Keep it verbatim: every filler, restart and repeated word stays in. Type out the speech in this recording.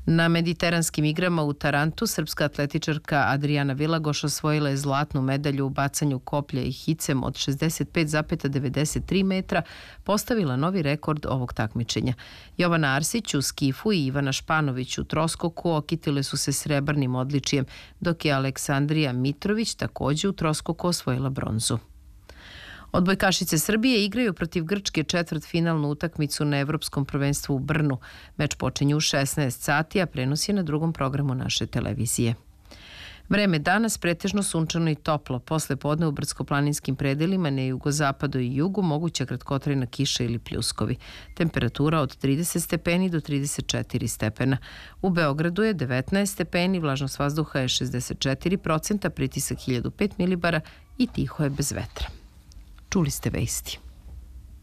Na mediteranskim igrama u Tarantu srpska atletičarka Adriana Vilagoš osvojila je zlatnu medalju u bacanju koplja i hicem od šezdeset pet zarez devedeset tri metra, postavila novi rekord ovog takmičenja. Jovana Arsić u skifu i Ivana Španović u troskoku okitile su se srebrnim odličijem, dok je Aleksandrija Mitrović takođe u troskoku osvojila bronzu. Odbojkašice Srbije igraju protiv Grčke četvrtfinalnu utakmicu na Evropskom prvenstvu u Brnu. Meč počinje u šesnaest sati, a prenos je na drugom programu naše televizije. Vreme danas pretežno sunčano i toplo. Posle podne u brdsko-planinskim predelima na jugozapadu i jugu moguća kratkotrajna kiša ili pljuskovi. Temperatura od trideset stepeni do trideset četiri stepena. U Beogradu je devetnaest stepeni, vlažnost vazduha je šezdeset četiri procenta, pritisak hiljadu pet milibara i tiho je bez vetra. Čuli ste vesti.